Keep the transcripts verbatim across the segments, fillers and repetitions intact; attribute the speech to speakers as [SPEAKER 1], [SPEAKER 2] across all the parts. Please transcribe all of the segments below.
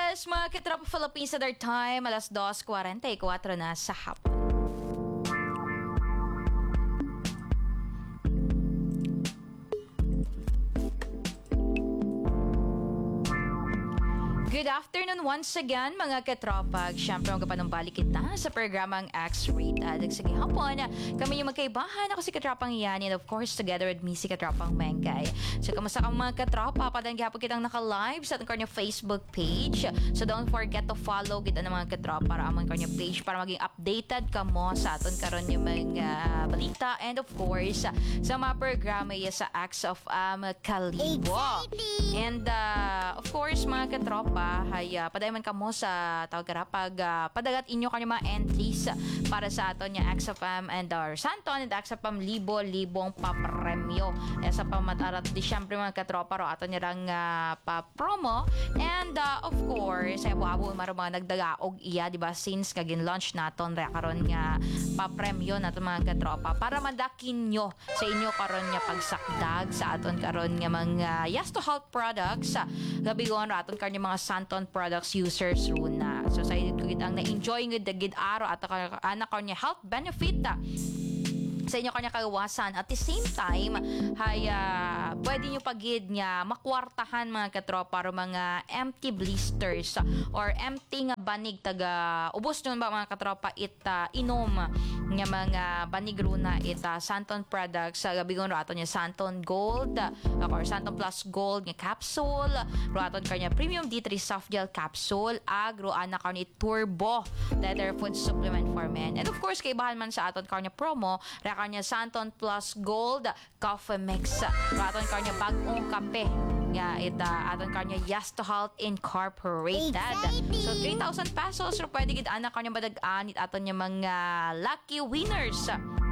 [SPEAKER 1] Yes, mga Katropa Philippines at our time, alas dos kuwarenta y kuwatro na sa hapon. Good afternoon once again, mga katropa. Siyempre, magpapanumbalik kita sa programang X-Rated. Sige hapon, kami yung magkaibahan. Ako si Katropang Ian and of course, together with me si Katropang Mengay. So, kamusta ka mga katropa? Padang gihapon kitang naka-live sa ating kanya Facebook page. So, don't forget to follow kita ng mga katropa para amang kanya page para maging updated ka mo sa aton karon yung mga balita and of course, sa mga programa iya sa Acts of um, Kalibo. And uh, of course, mga katropa, hay uh, padayon ka mo sa tawag kara pag uh, padagat inyo kanyo mga entries para sa aton nya X F M and our Santon and X F M libo-libong papremyo e sa pamatarat di syempre mga katropa ro aton nya rang uh, pa-promo and uh, of course ay abo maro mga nagdagaog iya di ba since kagin launch naton ra karon nga papremyo naton mga katropa para madakin nyo sa inyo karon nya pagsakdag sa aton karon nga mga yes to health products gabi gon ra aton karon mga Santon products users runa. So sa inyo kitang na-enjoy ng dagid araw at anak ko niya health benefit sa inyo kanya kawasan at the same time hay uh, pwede nyo pagid niya makwartahan mga katropa o mga empty blisters or empty nga banig taga ubos nyo ba mga katropa it uh, inom nga mga banig runa it uh, Santon products sa uh, gabi aton niya Santon Gold uh, or Santon Plus Gold nga capsule ro aton kanya Premium D three Soft Gel capsule agro anak kanya Turbo leather food supplement for men and of course kaibahan man sa aton kanya promo ra kanya Santon Plus Gold Coffee Mix ro aton kanya bagong kape nga ita aton kanya Yes to Health Incorporated. So three thousand pesos ro pwede gid anak kanya badag-an it aton nya mga lucky winners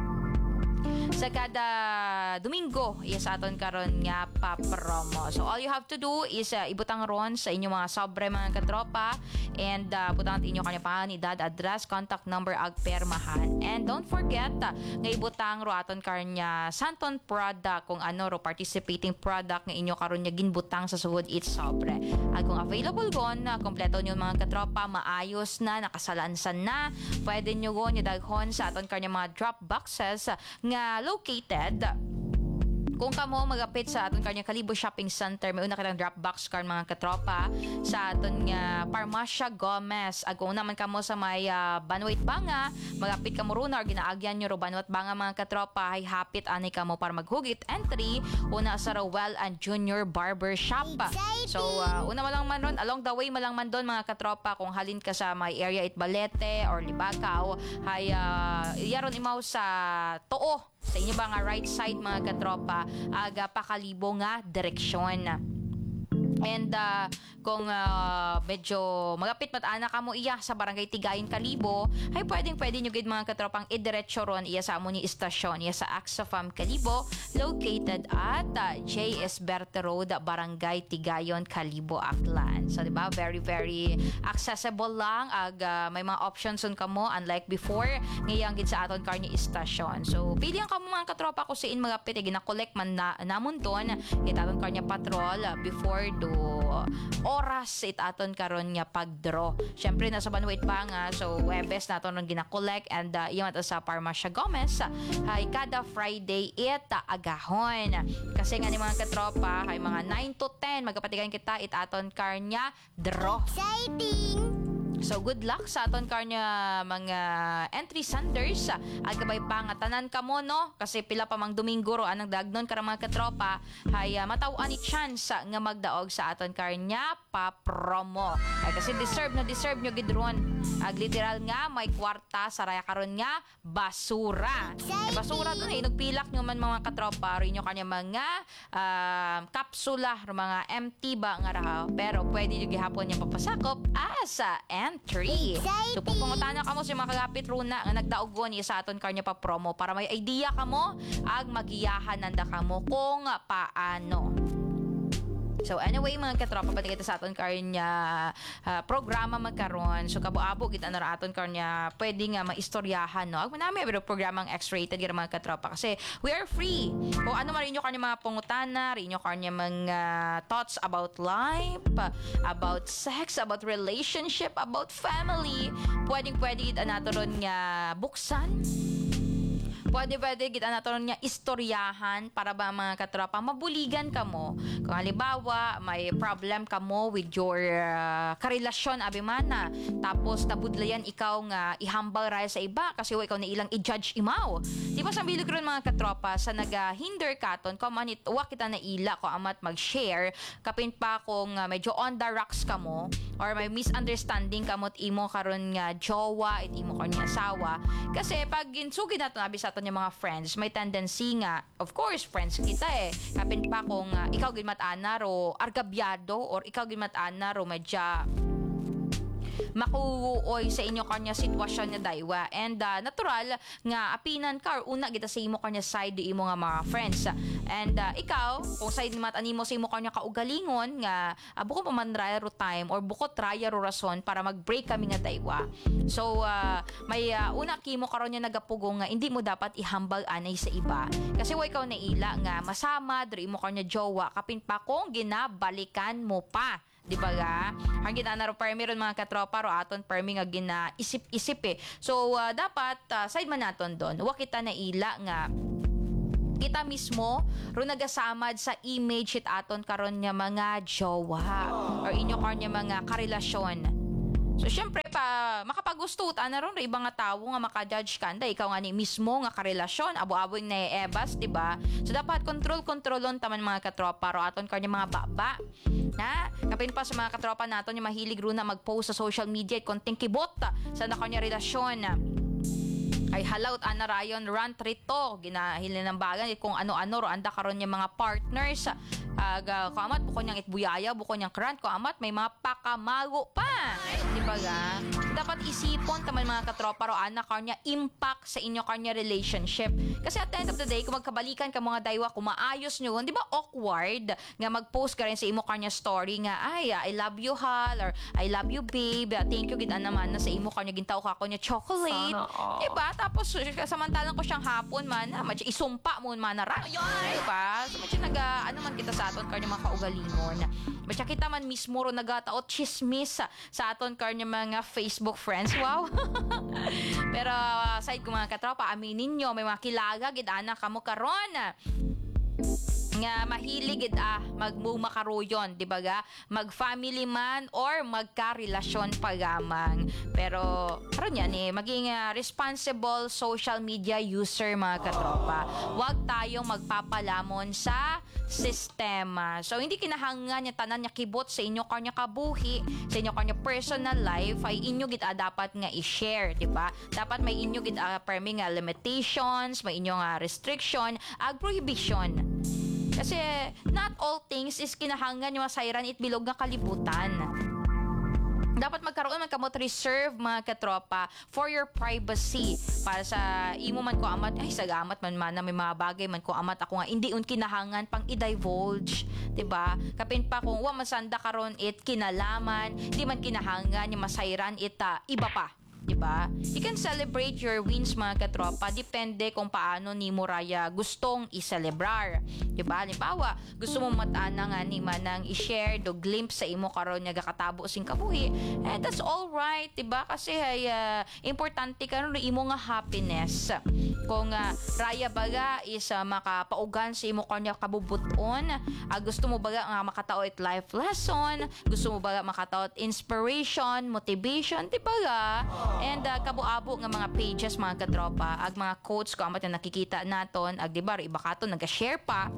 [SPEAKER 1] sa kada Domingo iya sa aton karon nga pa-promo. So all you have to do is uh, ibutang ron sa inyong mga sobre mga katropa and uh, butang inyo kanya panganidad, address, contact number ag permahan. And don't forget uh, nga ibutang ro aton karon nya Santon product kung ano ro participating product nga inyo karon nya ginbutang sa sugod it sobre. At kung available gon na uh, kompleto nyo mga katropa maayos na nakasalansan na pwede nyo gon daghon sa aton karon mga drop boxes uh, nga located kung kamo magapit sa aton kanya Kalibo Shopping Center may una kitang drop box card mga katropa sa aton nga Parmasya Gomez ag kung naman kamo sa may uh, Banwait Banga magapit kamo runa or ginaagyan nyo ro Banwait Banga mga katropa ay hapit ani kamo para maghugit entry una sa Rowell and Junior Barber Shop. So uh, una mo lang man ron along the way mo lang man doon mga katropa kung halin ka sa may area Itbalete or Libakaw ay uh, iyaron imaw sa Too sa inyo ba nga right side mga katropa aga pakalibo nga direksyon. And uh, kung uh, medyo magapit matana ka mo iya sa barangay Tigayon Kalibo ay pwedeng pwede nyo gid mga katropang idiretso ron iya sa amo ni istasyon iya sa Axofam Kalibo located at uh, J S Berte Road barangay Tigayon Kalibo Aklan. So diba very very accessible lang ag uh, may mga options on kamo unlike before ngayang gid sa aton karni istasyon. So pilihan kamo mga katropa ko siin magapit ay gina-collect man na, namon ton itaton karnya patrol uh, before do oras it aton karon nga pagdraw. Syempre nasa Banwait pa nga so Webes naton nung gina-collect and uh, iyon ato sa Parmasya Gomez ay kada Friday it uh, agahon. Kasi nga ni mga katropa ay mga nine to ten magkapatigan kita it aton karnya draw. Exciting! So good luck sa aton karnya mga entry senders at kabay pa nga tanan ka mo no kasi pila pa mang Domingo ro anang dagnon kara mga katropa hay uh, mataw-an ni chance uh, nga magdaog sa aton karnya pa promo ay kasi deserve na deserve nyo gidron ag literal nga may kwarta sa raya karon nga basura ay basura dun ay nagpilak nyo man mga katropa rin nyo kanya mga uh, kapsula mga empty ba nga raha pero pwede nyo gihapon niya papasakop as uh, entry. So kung pangutana ka mo sa mga kagapit runa nga nagdaogon niya sa aton karnya pa promo para may idea ka mo ag magiyahan nanda ka mo kung paano. So anyway mga katropa, pati kita sa aton karon niya uh, programa magkaron. So kabo-abo gid ano ra aton karon niya pwede nga maistoryahan no. Ag manami pero programang X-rated gid mga katropa kasi we are free. Kung ano man inyo karon mga pangutana, inyo karon niya mga thoughts about life, about sex, about relationship, about family, pwedeng pwede gid anato ron nga buksan. Pwede pwede kita na niya istoryahan para ba mga katropa mabuligan ka mo. Kung halimbawa may problem ka mo with your uh, karelasyon abimana tapos nabudlayan ikaw nga ihambal ra sa iba kasi wa ikaw na ilang i-judge imaw. Di ba sa bilig ron mga katropa sa nagahinder katon ko man wa kita na ila ko amat mag-share kapin pa kung uh, medyo on the rocks ka mo or may misunderstanding ka mo imo karon nga jowa it imo karon nga asawa kasi pag ginsugid nato abi sa aton yung mga friends may tendency nga of course friends kita eh kapin pa kung uh, ikaw gid mat-ana ro argabyado or ikaw gid mat-ana ro medya makuuoy sa inyo kanya sitwasyon na daywa and uh, natural nga apinan ka or una kita sa imo kanya side di imo nga mga friends and uh, ikaw kung side ni matanimo sa imo kanya kaugalingon nga uh, buko pa man ro time or buko traya ro rason para mag-break kami nga daywa so uh, may uh, una kimo karon nya nagapugong nga hindi mo dapat ihambal anay sa iba kasi wa ikaw na ila nga masama diri imo kanya jowa kapin pa kung ginabalikan mo pa. Di ba ga? Ang ginana ro permi ron mga katropa ro aton permi nga gina isip-isip eh. So uh, dapat uh, side man naton don. Wa kita na ila nga kita mismo ro nagasamad sa image it aton karon nga mga jowa or inyo karon nga mga karelasyon. So syempre pa makapagusto ana ron iba nga tawo nga maka-judge ka anda ikaw nga ni mismo nga karelasyon abo-abo na ebas di ba? So dapat control kontrolon taman mga katropa ro aton karon mga baba. Na kapin pa sa mga katropa naton yung mahilig ro na mag-post sa social media konting kibot sa na kanya relasyon ay halawt ana rayon rant rito ginahili ng bagan kung ano-ano ro anda karon yung mga partners aga uh, kamat buko niyang itbuyaya buko niyang krant ko amat may mga pakamago pa di ba ga dapat isipon taman mga katropa ro ana kanya impact sa inyo kanya relationship kasi at the end of the day kung magkabalikan ka mga daywa kung maayos nyo di ba awkward nga mag-post ka rin sa imo kanya story nga ay I love you hal or I love you babe thank you gid naman na sa imo kanya gintaw ka ko niya chocolate di ba tapos samantalang ko siyang hapon man madya isumpa mo man na ra di ba so madya naga ano man kita sa aton karnya mga kaugalingon. Batya kita man mismo ro nagataot chismis sa, sa aton karnya mga Facebook friends. Wow. Pero uh, side ko mga katropa, aminin nyo, may mga kilaga gid ana kamo karon nga mahilig gid ah magmumakaroyon di ba ga mag-family man or magka-relasyon pagamang pero karon yan eh maging uh, responsible social media user mga katropa wag tayong magpapalamon sa sistema so hindi kinahanglan nya tanan nya kibot sa inyo kanya kabuhi sa inyo kanya personal life ay inyo gid ah, dapat nga i-share di ba dapat may inyo gid ah, permi nga limitations may inyo nga restriction ag prohibition. Kasi not all things is kinahanglan yung masayran it bilog nga kalibutan. Dapat magkaroon man kamot reserve mga katropa for your privacy para sa imo man ko amat ay sagamat man man na may mga bagay man ko amat ako nga hindi un kinahangan pang i-divulge diba kapin pa kung wa masanda karon it kinalaman di man kinahangan yung masayran it uh, iba pa diba? You can celebrate your wins mga katropa depende kung paano ni Moraya gustong i-celebrar diba? Halimbawa, gusto mo matana nga ni manang i-share do glimpse sa imo karon nga gakatabo sing kabuhi eh that's all right diba? Kasi ay uh, importante karon imo nga happiness kung uh, raya baga is uh, makapaugan sa imo kanya kabubuton uh, gusto mo baga nga makataot life lesson gusto mo baga makataot inspiration motivation diba ga? And uh, kabu-abo nga mga pages mga katropa ag mga quotes ko amat na nakikita naton ag diba iba kato naga-share pa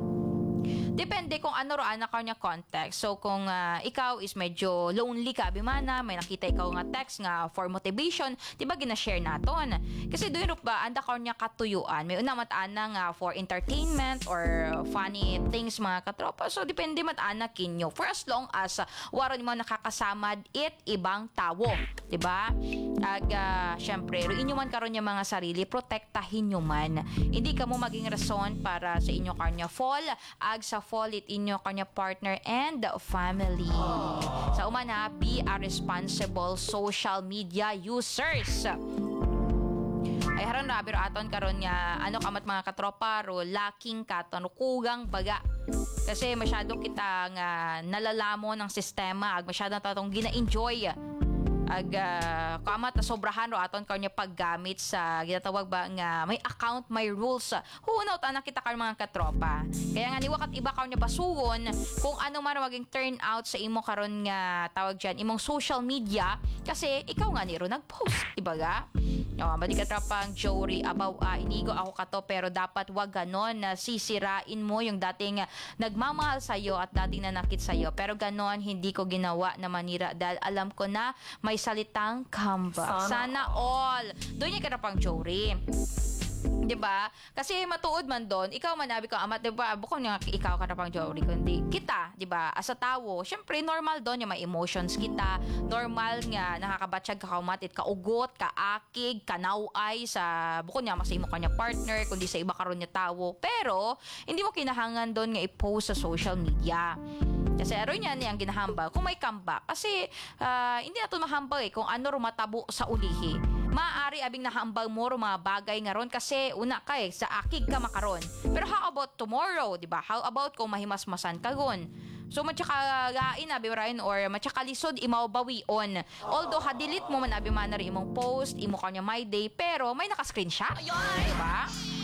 [SPEAKER 1] depende kung ano roan na kanya context. So kung uh, ikaw is medyo lonely ka bimana, may nakita ikaw nga text nga for motivation, di ba gina-share naton? Kasi doon ba anda kanya katuyuan, may una matana nga for entertainment or funny things mga katropa. So depende matana kinyo for as long as uh, waron mo nakakasamad it ibang tawo, di ba? Ag uh, syempre, inyo man karon yung mga sarili, protektahin nyo man. Hindi ka mo maging rason para sa inyo kanya fall ag sa makafolit inyo kanya partner and family. Sa uma na, be a responsible social media users. Ay haron na pero aton karon nga ano kamat mga katropa ro lacking katon kugang baga kasi masyado kita nga nalalamo ng sistema ag masyado tatong gina-enjoy ag uh, kamat na sobrahan ro aton kanya paggamit sa ginatawag ba nga may account may rules hunaw ta nakita kar mga katropa kaya nga niwakat iba karon nya basugon kung ano man maging turn out sa imo karon nga tawag diyan imong social media kasi ikaw nga niro nag-post ibaga no bali katropang Jory abaw uh, inigo ako kato pero dapat wag ganon na sisirain mo yung dating uh, nagmamahal sa iyo at dating nanakit sa iyo pero ganon hindi ko ginawa na manira dahil alam ko na may salitang comeback. Sana, Sana all. Doon yung karapang Jory. Diba? Kasi matuod man doon, ikaw manabi ko amat, diba? Bukong nga ikaw karapang Jory, kundi kita, diba? As a tao, syempre normal doon yung may emotions kita. Normal nga, nakakabatsyag ka kaumatit, kaugot, kaakig, kanaway sa bukong nga masay mo kanya partner, kundi sa iba karon niya tao. Pero, hindi mo kinahangan doon nga i-post sa social media. Kasi aron yan yung ginahambal kung may comeback. Kasi uh, hindi na ito mahambal eh kung ano rumatabo sa ulihi. Maaari abing nahambal mo ro mga bagay nga ron kasi una ka eh, sa akig ka makaron. Pero how about tomorrow, di ba? How about kung mahimasmasan ka gon? So matsyakagain abi Ryan or matsyakalisod imaw bawion. Although ha-delete mo man abi man na rin imong post, imo kanya my day, pero may naka-screenshot. Di ba?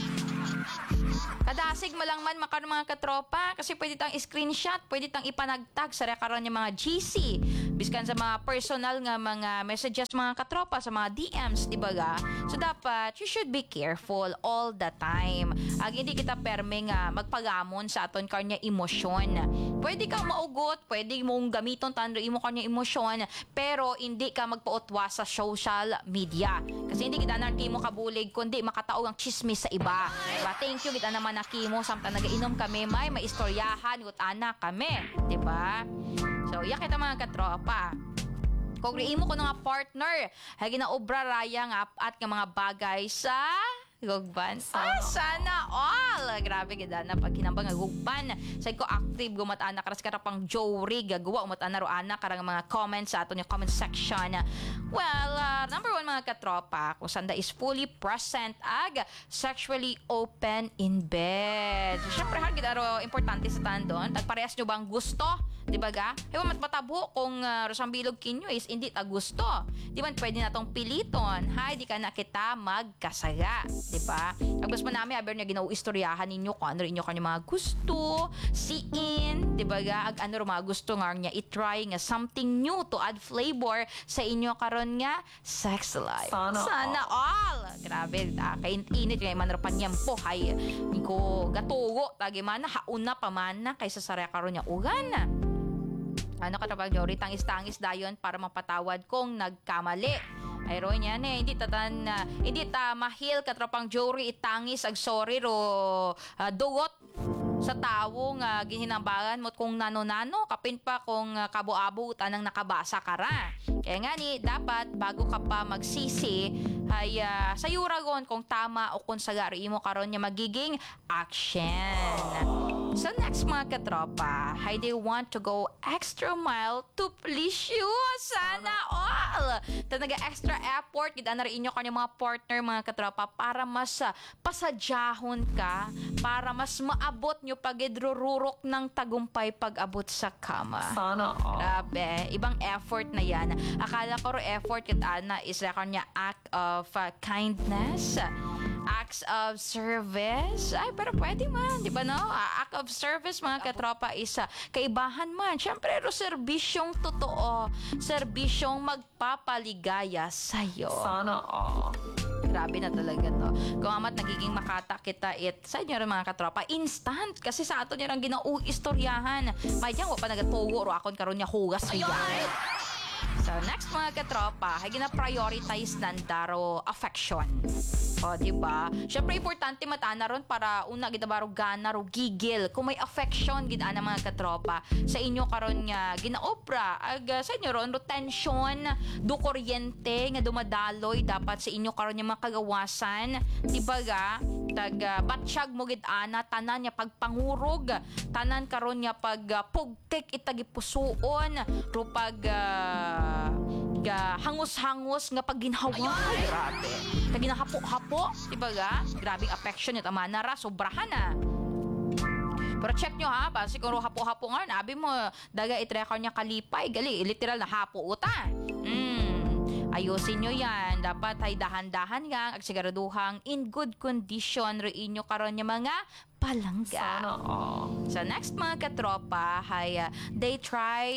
[SPEAKER 1] Kadasig mo lang man makaroon mga katropa kasi pwede tang screenshot, pwede tang ipanagtag sa rekaron yung mga G C. Biskan sa mga personal nga mga messages mga katropa sa mga D Ms, di ba ga? So dapat you should be careful all the time. Ag hindi kita perme nga magpagamon sa aton kanya emosyon. Pwede kang maugot, pwede mong gamiton tanro imo kanya emosyon, pero hindi ka magpautwa sa social media. Kasi hindi kita narki mo kabulig kundi makataog ang chismis sa iba. Diba? Thank you kita naman nakimo samtang nagainom kami may maistoryahan ut anak kami, di ba? So, iya kita mga katropa. Kung imo ko nga partner, hagi na obra raya nga at nga mga bagay sa gugban. Ah, sana all. Grabe gid na pag kinambang nga gugban. Say ko active gumatana karas karapang Jory gagawa umatana ro ana karang mga comments sa aton yung comment section. Well, uh, number one mga katropa, kung sanda is fully present ag sexually open in bed. Syempre hagid aro importante sa tandon. Tagparehas nyo bang gusto? Di ba ga? Ewan mat matabo kung uh, rosambilog kinyo is hindi ta gusto. Di man pwede natong piliton. Hay, di ka na kita magkasaga. Di ba? Agbas man namin, aber niya ginau-istoryahan ninyo kung ano rin nyo kanya mga gusto, siin, di ba ga? Ag ano rin mga gusto nga niya i-try nga something new to add flavor sa inyo karon nga sex life.
[SPEAKER 2] Sana,
[SPEAKER 1] Sana all. all. Grabe, ah, kainit nga man rapan niyampo. Hay, ko gatugo, tagi man na, hauna pa man na kaysa sa karon niya ugan na. Ano ka tapag Jory, tangis-tangis dayon para mapatawad kung nagkamali. Ay ro niyan eh, hindi ta tan uh, hindi ta mahil katropang Jory itangis ag sorry ro uh, dugot sa tawo nga uh, ginhinambangan mo kung nano-nano kapin pa kung uh, kabo-abo tanang nakabasa ka ra. Kaya nga ni dapat bago ka pa magsisi ay uh, sayuragon kung tama o kung sagari mo karon niya magiging action. So next mga katropa, I they want to go extra mile to please you. Sana all. Tanaga extra effort gid na rin inyo kanya mga partner mga katropa para mas uh, pasadyahon ka, para mas maabot nyo pagidrururok ng tagumpay pag-abot sa kama.
[SPEAKER 2] Sana all.
[SPEAKER 1] Grabe, ibang effort na yan. Akala ko ro effort kit ana is like kanya act of uh, kindness. Acts of service. Ay, pero pwede man, di ba no? Act of service, mga katropa, isa kaibahan man. Siyempre, ro serbisyong totoo. Serbisyong magpapaligaya sa'yo.
[SPEAKER 2] Sana all.
[SPEAKER 1] Grabe na talaga to. Kung amat nagiging makata kita it sa inyo rin mga katropa, instant. Kasi sa ato niya lang ginau-istoryahan. May dyan, pa nagatugo ro akon karon niya hugas niya. So, next mga katropa, ay gina-prioritize nandaro affection. O, diba? Syempre, importante matana ron para una, kita baro gana, ro gigil. Kung may affection, gid ana mga katropa, sa inyo karon nga, ginaobra, ag, uh, sa inyo ron, ro tension, do kuryente, nga dumadaloy, dapat sa inyo karon nga mga kagawasan, diba ga? Tag, uh, batsyag mo gid ana, tanan nga pagpangurog, tanan karon nga pag uh, pugkik itagipusuon, ro pag, uh, ga, hangus-hangus nga pagginhawa. Ay, grabe. Taginahapo-hapo, diba ga? Grabing affection yung amana ra, sobrahan na. Pero check nyo ha, basi kung hapo-hapo nga, nabi mo, daga itrekar niya kalipay, gali, literal na hapo uta. Hmm, ayusin nyo yan. Dapat ay dahan-dahan nga, ag siguraduhang in good condition, roin nyo karon yung mga palangga.
[SPEAKER 2] Sana all.
[SPEAKER 1] So next mga katropa, hay, uh, they try